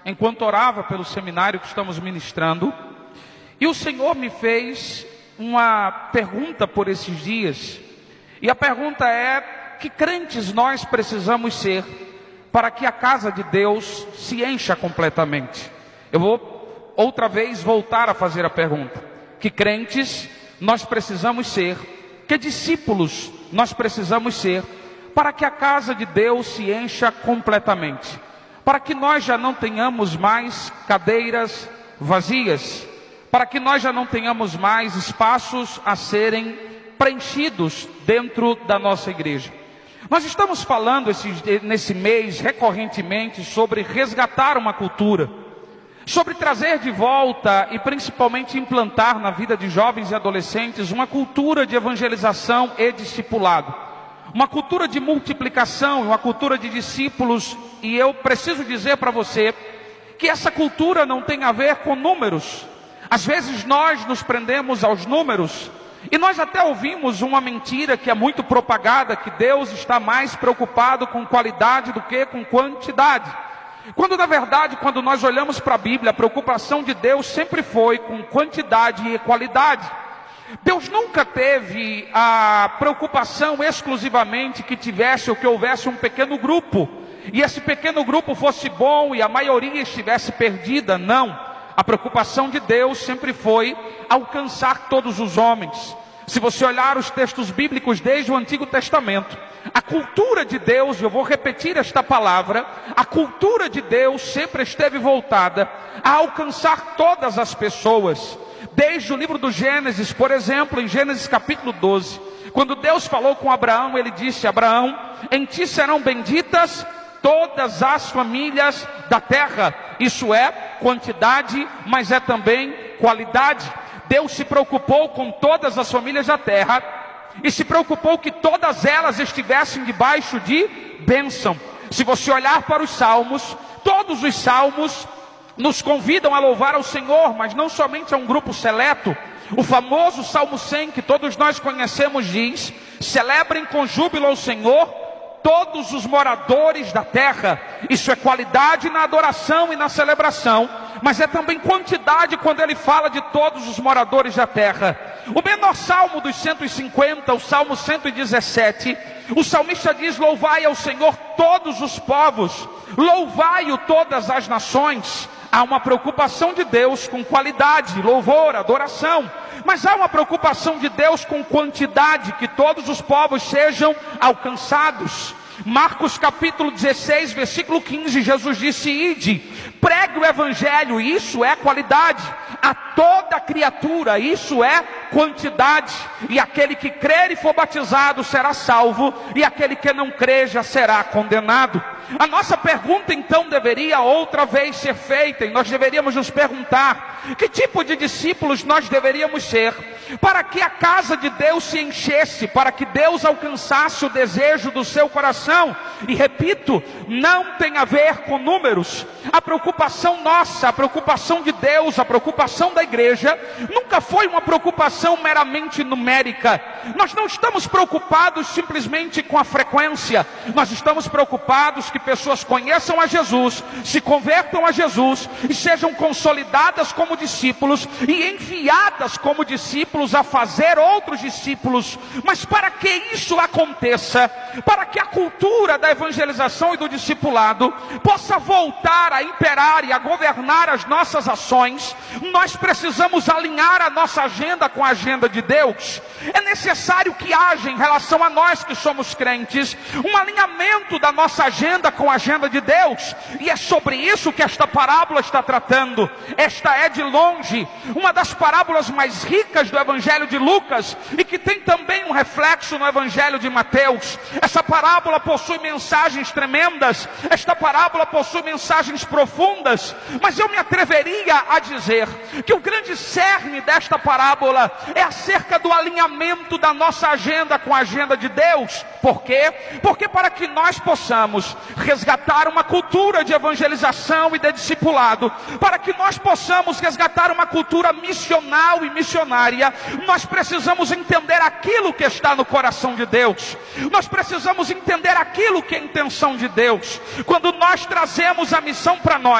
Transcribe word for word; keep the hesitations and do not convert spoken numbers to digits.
enquanto orava pelo seminário que estamos ministrando, e o Senhor me fez uma pergunta por esses dias, e a pergunta é: que crentes nós precisamos ser para que a casa de Deus se encha completamente? Eu vou outra vez voltar a fazer a pergunta: que crentes nós precisamos ser, que discípulos nós precisamos ser para que a casa de Deus se encha completamente, para que nós já não tenhamos mais cadeiras vazias, para que nós já não tenhamos mais espaços a serem preenchidos dentro da nossa igreja. Nós estamos falando esse, nesse mês recorrentemente sobre resgatar uma cultura, sobre trazer de volta e principalmente implantar na vida de jovens e adolescentes uma cultura de evangelização e discipulado, uma cultura de multiplicação, uma cultura de discípulos. E eu preciso dizer para você que essa cultura não tem a ver com números. Às vezes nós nos prendemos aos números, e nós até ouvimos uma mentira que é muito propagada, que Deus está mais preocupado com qualidade do que com quantidade. Quando na verdade, quando nós olhamos para a Bíblia, a preocupação de Deus sempre foi com quantidade e qualidade. Deus nunca teve a preocupação exclusivamente que tivesse ou que houvesse um pequeno grupo, e esse pequeno grupo fosse bom e a maioria estivesse perdida. Não. A preocupação de Deus sempre foi alcançar todos os homens. Se você olhar os textos bíblicos desde o Antigo Testamento, a cultura de Deus, eu vou repetir esta palavra, a cultura de Deus sempre esteve voltada a alcançar todas as pessoas. Desde o livro do Gênesis, por exemplo, em Gênesis capítulo doze, quando Deus falou com Abraão, ele disse: Abraão, em ti serão benditas todas as famílias da terra. Isso é quantidade, mas é também qualidade. Deus se preocupou com todas as famílias da terra e se preocupou que todas elas estivessem debaixo de bênção. Se você olhar para os salmos, todos os salmos nos convidam a louvar ao Senhor, mas não somente a um grupo seleto. O famoso Salmo cem, que todos nós conhecemos, diz: celebrem com júbilo ao Senhor todos os moradores da terra. Isso é qualidade na adoração e na celebração, mas é também quantidade quando ele fala de todos os moradores da terra. O menor salmo dos cento e cinquenta, o Salmo cento e dezessete, o salmista diz: louvai ao Senhor todos os povos, louvai-o todas as nações. Há uma preocupação de Deus com qualidade, louvor, adoração, mas há uma preocupação de Deus com quantidade, que todos os povos sejam alcançados. Marcos capítulo dezesseis, versículo quinze, Jesus disse: ide, pregue o evangelho, isso é qualidade, a toda criatura, isso é quantidade. E aquele que crer e for batizado será salvo, e aquele que não crer já será condenado. A nossa pergunta então deveria outra vez ser feita, e nós deveríamos nos perguntar: que tipo de discípulos nós deveríamos ser para que a casa de Deus se enchesse, para que Deus alcançasse o desejo do seu coração? E repito, não tem a ver com números. A preocupação nossa, a preocupação de Deus, a preocupação da igreja nunca foi uma preocupação meramente numérica. Nós não estamos preocupados simplesmente com a frequência. Nós estamos preocupados que pessoas conheçam a Jesus, se convertam a Jesus e sejam consolidadas como discípulos e enviadas como discípulos a fazer outros discípulos. Mas para que isso aconteça, para que a cultura da evangelização e do discipulado possa voltar a imperar e a governar as nossas ações, nós precisamos alinhar a nossa agenda com a agenda de Deus. É necessário que haja em relação a nós que somos crentes um alinhamento da nossa agenda com a agenda de Deus, e é sobre isso que esta parábola está tratando. Esta é de longe uma das parábolas mais ricas do evangelho de Lucas, e que tem também um reflexo no evangelho de Mateus. Essa parábola possui mensagens tremendas, esta parábola possui mensagens profundas, mas eu me atreveria a dizer que o grande cerne desta parábola é acerca do alinhamento da nossa agenda com a agenda de Deus. Por quê? Porque para que nós possamos resgatar uma cultura de evangelização e de discipulado, para que nós possamos resgatar uma cultura missional e missionária, nós precisamos entender aquilo que está no coração de Deus. Nós precisamos entender aquilo que é a intenção de Deus. Quando nós trazemos a missão para nós,